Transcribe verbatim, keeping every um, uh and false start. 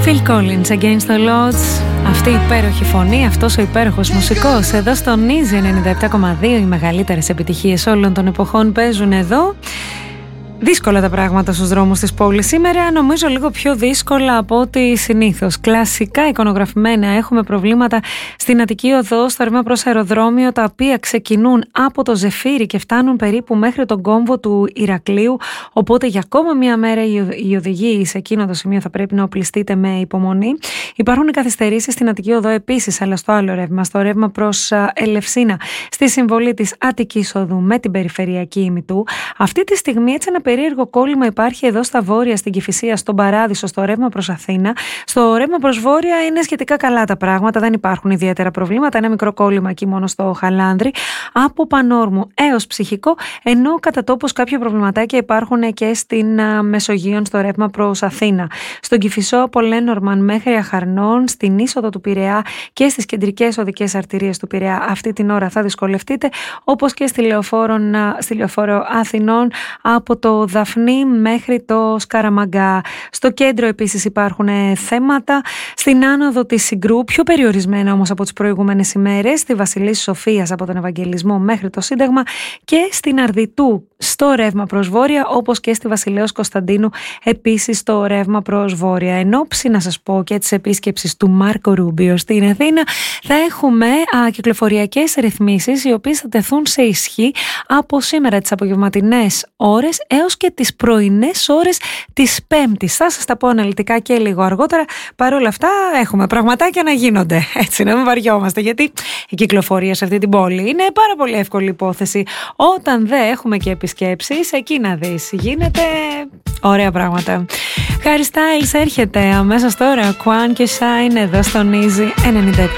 Phil Collins, Against the Odds. Αυτή η υπέροχη φωνή, αυτός ο υπέροχος μουσικός. Εδώ στο Easy ενενήντα επτά κόμμα δύο, οι μεγαλύτερες επιτυχίες όλων των εποχών παίζουν εδώ. Δύσκολα τα πράγματα στους δρόμους της πόλης σήμερα, νομίζω λίγο πιο δύσκολα από ό,τι συνήθως. Κλασικά εικονογραφημένα, έχουμε προβλήματα στην Αττική Οδό, στο ρεύμα προς αεροδρόμιο, τα οποία ξεκινούν από το Ζεφύρι και φτάνουν περίπου μέχρι τον κόμβο του Ηρακλείου. Οπότε για ακόμα μία μέρα οι οδηγοί σε εκείνο το σημείο θα πρέπει να οπλιστείτε με υπομονή. Υπάρχουν καθυστερήσεις στην Αττική Οδό επίσης, αλλά στο άλλο ρεύμα, στο ρεύμα προς Ελευσίνα, στη συμβολή της Αττικής Οδού με την περιφερειακή ημιτού. Αυτή τη στιγμή έτσι ένα περίεργο κόλλημα υπάρχει εδώ στα βόρεια, στην Κηφισία, στον Παράδεισο, στο ρεύμα προς Αθήνα. Στο ρεύμα προς βόρεια είναι σχετικά καλά τα πράγματα, δεν υπάρχουν ιδιαίτερα προβλήματα. Ένα μικρό κόλλημα εκεί μόνο στο Χαλάνδρη, από Πανόρμου έως Ψυχικό, ενώ κατά τόπους κάποια προβληματάκια υπάρχουν και στην Μεσογείο, στο ρεύμα προς Αθήνα. Στον Κηφισό από Λένορμαν μέχρι Αχαρνών, στην είσοδο του Πειραιά και στις κεντρικές οδικές αρτηρίες του Πειραιά, αυτή την ώρα θα δυσκολευτείτε, όπως και στη Λεωφόρο Αθηνών από το Δαφνί μέχρι το Σκαραμαγκά. Στο κέντρο επίσης υπάρχουν θέματα. Στην άνοδο της Συγκρού, πιο περιορισμένα όμως από τις προηγούμενες ημέρες, στη Βασιλής Σοφίας από τον Ευαγγελισμό μέχρι το Σύνταγμα και στην Αρδιτού στο ρεύμα προς βόρεια, όπως και στη Βασιλέως Κωνσταντίνου επίσης στο ρεύμα προς βόρεια. Εν όψη, να σας πω, και της επίσκεψης του Μάρκο Ρούμπιο στην Αθήνα, θα έχουμε α, κυκλοφοριακές ρυθμίσεις οι οποίες θα τεθούν σε ισχύ από σήμερα τις απογευματινές ώρες έως και τις πρωινές ώρες της Πέμπτης. Θα σας τα πω αναλυτικά και λίγο αργότερα. Παρ' όλα αυτά έχουμε πραγματάκια να γίνονται, έτσι, να μην βαριόμαστε, γιατί η κυκλοφορία σε αυτή την πόλη είναι πάρα πολύ εύκολη υπόθεση. Όταν δεν έχουμε και επισκέψεις, εκεί να δεις, γίνεται ωραία πράγματα. Harry Styles έρχεται αμέσως τώρα, Quan και Shine εδώ στον Easy ενενήντα επτά.